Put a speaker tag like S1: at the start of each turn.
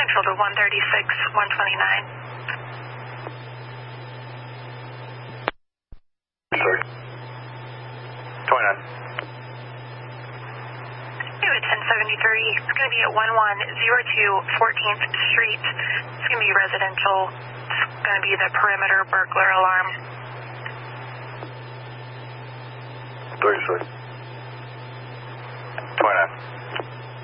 S1: Central to 136, 129.
S2: Sorry. 29.
S1: It's 1073. It's going to be at 1102 14th Street. It's going to be residential. It's going to be the perimeter burglar alarm.
S2: 36.